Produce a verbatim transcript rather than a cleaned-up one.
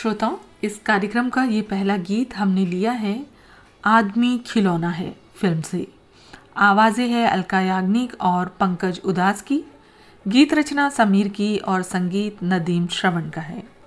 श्रोताओं, इस कार्यक्रम का ये पहला गीत हमने लिया है आदमी खिलौना है फिल्म से। आवाज़ें हैं अलका याग्निक और पंकज उदास की, गीत रचना समीर की और संगीत नदीम श्रवण का है।